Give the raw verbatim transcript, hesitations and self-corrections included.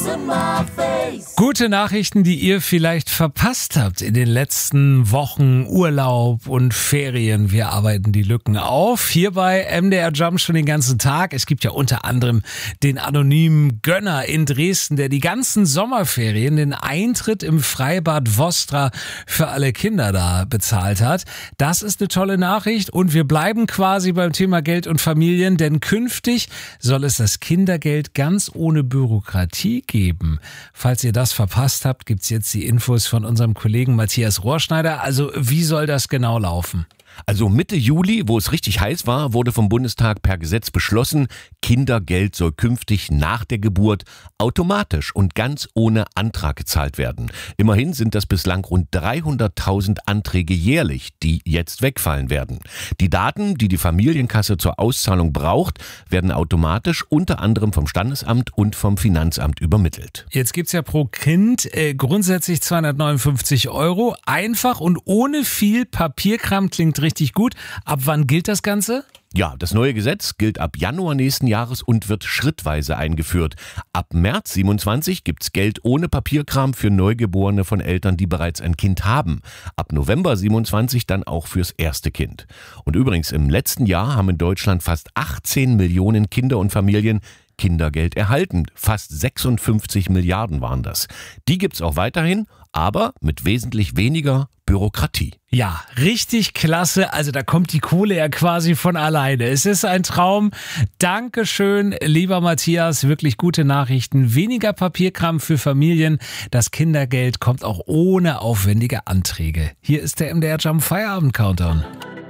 Gute Nachrichten, die ihr vielleicht verpasst habt in den letzten Wochen, Urlaub und Ferien. Wir arbeiten die Lücken auf. Hier bei M D R Jump schon den ganzen Tag. Es gibt ja unter anderem den anonymen Gönner in Dresden, der die ganzen Sommerferien den Eintritt im Freibad Vostra für alle Kinder da bezahlt hat. Das ist eine tolle Nachricht und wir bleiben quasi beim Thema Geld und Familien, denn künftig soll es das Kindergeld ganz ohne Bürokratie geben. Falls ihr das verpasst habt, gibt's jetzt die Infos von unserem Kollegen Matthias Rohrschneider. Also wie soll das genau laufen? Also Mitte Juli, wo es richtig heiß war, wurde vom Bundestag per Gesetz beschlossen, Kindergeld soll künftig nach der Geburt automatisch und ganz ohne Antrag gezahlt werden. Immerhin sind das bislang rund dreihunderttausend Anträge jährlich, die jetzt wegfallen werden. Die Daten, die die Familienkasse zur Auszahlung braucht, werden automatisch unter anderem vom Standesamt und vom Finanzamt übermittelt. Jetzt gibt's ja pro Kind äh, grundsätzlich zweihundertneunundfünfzig Euro. Einfach und ohne viel Papierkram, klingt richtig gut. Ab wann gilt das Ganze? Ja, das neue Gesetz gilt ab Januar nächsten Jahres und wird schrittweise eingeführt. Ab März siebenundzwanzig gibt's Geld ohne Papierkram für Neugeborene von Eltern, die bereits ein Kind haben. Ab November siebenundzwanzig dann auch fürs erste Kind. Und übrigens, im letzten Jahr haben in Deutschland fast achtzehn Millionen Kinder und Familien Kindergeld erhalten. Fast sechsundfünfzig Milliarden waren das. Die gibt's auch weiterhin, aber mit wesentlich weniger Bürokratie. Ja, richtig klasse. Also da kommt die Kohle ja quasi von alleine. Es ist ein Traum. Dankeschön, lieber Matthias. Wirklich gute Nachrichten. Weniger Papierkram für Familien. Das Kindergeld kommt auch ohne aufwendige Anträge. Hier ist der M D R Jump Feierabend Countdown.